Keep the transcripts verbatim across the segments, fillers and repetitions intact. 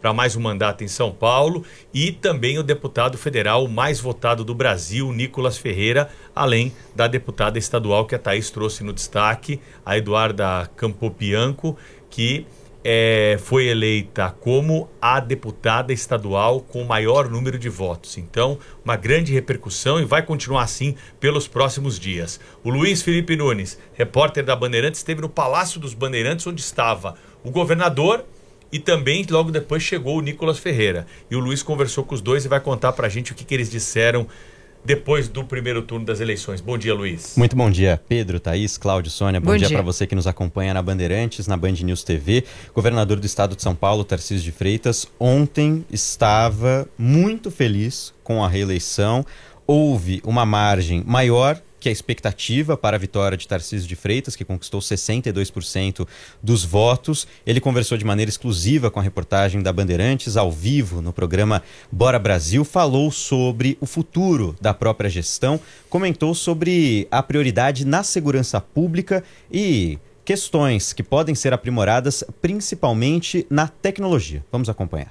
para mais um mandato em São Paulo, e também o deputado federal mais votado do Brasil, Nicolas Ferreira, além da deputada estadual que a Thaís trouxe no destaque, a Eduarda Campopianco, que é, foi eleita como a deputada estadual com o maior número de votos. Então, uma grande repercussão e vai continuar assim pelos próximos dias. O Luiz Felipe Nunes, repórter da Bandeirantes, esteve no Palácio dos Bandeirantes, onde estava o governador e também logo depois chegou o Nicolas Ferreira. E o Luiz conversou com os dois e vai contar pra gente o que, que eles disseram depois do primeiro turno das eleições. Bom dia, Luiz. Muito bom dia, Pedro, Thaís, Cláudio, Sônia. Bom, bom dia, dia. para você que nos acompanha na Bandeirantes, na Band News T V. Governador do estado de São Paulo, Tarcísio de Freitas, ontem estava muito feliz com a reeleição. Houve uma margem maior que a expectativa para a vitória de Tarcísio de Freitas, que conquistou sessenta e dois por cento dos votos. Ele conversou de maneira exclusiva com a reportagem da Bandeirantes, ao vivo, no programa Bora Brasil, falou sobre o futuro da própria gestão, comentou sobre a prioridade na segurança pública e questões que podem ser aprimoradas, principalmente na tecnologia. Vamos acompanhar.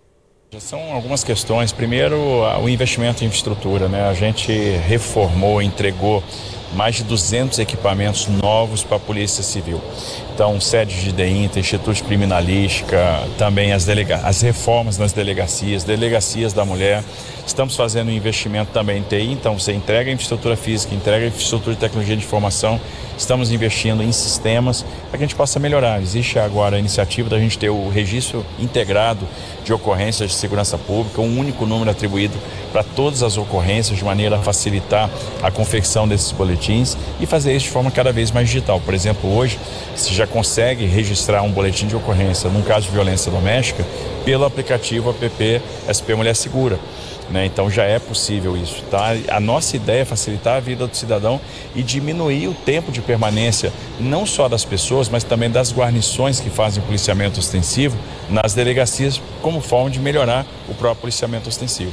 São algumas questões. Primeiro, o investimento em infraestrutura, né? A gente reformou, entregou mais de duzentos equipamentos novos para a Polícia Civil. Então, sede de DEINTA, Instituto de Criminalística, também as, delega- as reformas nas delegacias, delegacias da mulher. Estamos fazendo um investimento também em T I, então você entrega a infraestrutura física, entrega a infraestrutura de tecnologia de informação. Estamos investindo em sistemas para que a gente possa melhorar. Existe agora a iniciativa da gente ter o registro integrado de ocorrências de segurança pública, um único número atribuído para todas as ocorrências, de maneira a facilitar a confecção desses boletins e fazer isso de forma cada vez mais digital. Por exemplo, hoje, você já consegue registrar um boletim de ocorrência num caso de violência doméstica pelo aplicativo app S P Mulher Segura. Né? Então já é possível isso, tá? A nossa ideia é facilitar a vida do cidadão e diminuir o tempo de permanência, não só das pessoas, mas também das guarnições que fazem policiamento ostensivo nas delegacias, como forma de melhorar o próprio policiamento ostensivo.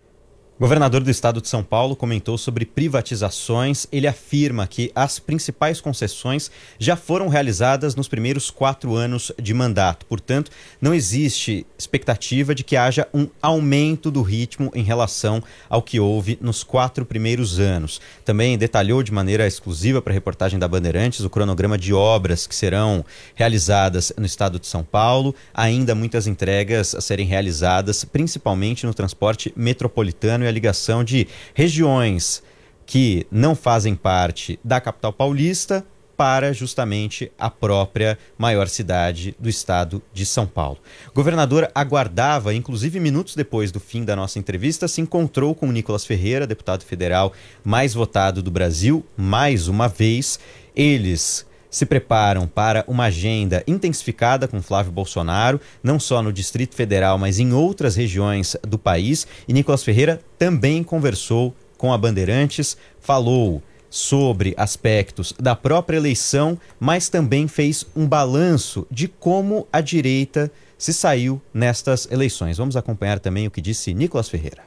O governador do estado de São Paulo comentou sobre privatizações. Ele afirma que as principais concessões já foram realizadas nos primeiros quatro anos de mandato. Portanto, não existe expectativa de que haja um aumento do ritmo em relação ao que houve nos quatro primeiros anos. Também detalhou de maneira exclusiva para a reportagem da Bandeirantes o cronograma de obras que serão realizadas no estado de São Paulo. Ainda muitas entregas a serem realizadas, principalmente no transporte metropolitano e a ligação de regiões que não fazem parte da capital paulista para justamente a própria maior cidade do estado de São Paulo. O governador aguardava, inclusive minutos depois do fim da nossa entrevista, se encontrou com o Nicolas Ferreira, deputado federal mais votado do Brasil, mais uma vez. Eles se preparam para uma agenda intensificada com Flávio Bolsonaro, não só no Distrito Federal, mas em outras regiões do país. E Nicolas Ferreira também conversou com a Bandeirantes, falou sobre aspectos da própria eleição, mas também fez um balanço de como a direita se saiu nestas eleições. Vamos acompanhar também o que disse Nicolas Ferreira.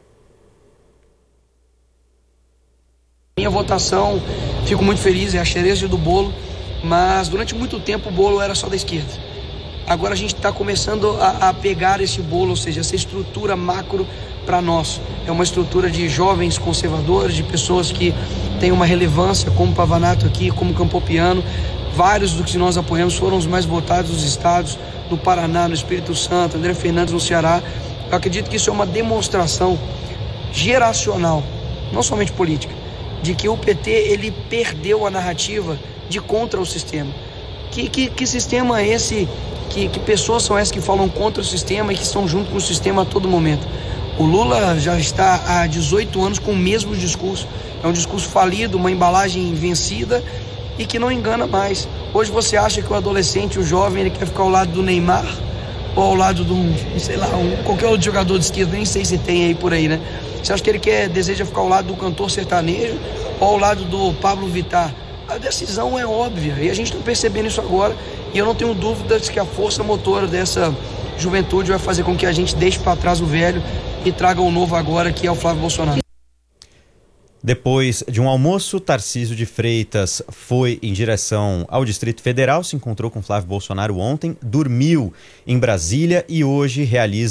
Minha votação, fico muito feliz, é a cereja do bolo. Mas durante muito tempo o bolo era só da esquerda. Agora a gente está começando a, a pegar esse bolo, ou seja, essa estrutura macro para nós. É uma estrutura de jovens conservadores, de pessoas que têm uma relevância, como Pavanato aqui, como Campopiano. Vários dos que nós apoiamos foram os mais votados dos estados, no Paraná, no Espírito Santo, André Fernandes no Ceará. Eu acredito que isso é uma demonstração geracional, não somente política, de que o P T ele perdeu a narrativa de contra o sistema. Que, que, que sistema é esse, que, que pessoas são essas que falam contra o sistema e que estão junto com o sistema a todo momento? O Lula já está há dezoito anos com o mesmo discurso. É um discurso falido, uma embalagem vencida e que não engana mais. Hoje você acha que o adolescente, o jovem, ele quer ficar ao lado do Neymar ou ao lado de um, sei lá, um, qualquer outro jogador de esquerda, nem sei se tem aí por aí, né? Você acha que ele quer, deseja ficar ao lado do cantor sertanejo ou ao lado do Pablo Vittar? A decisão é óbvia e a gente está percebendo isso agora e eu não tenho dúvidas que a força motora dessa juventude vai fazer com que a gente deixe para trás o velho e traga o novo agora, que é o Flávio Bolsonaro. Depois de um almoço, Tarcísio de Freitas foi em direção ao Distrito Federal, se encontrou com Flávio Bolsonaro ontem, dormiu em Brasília e hoje realiza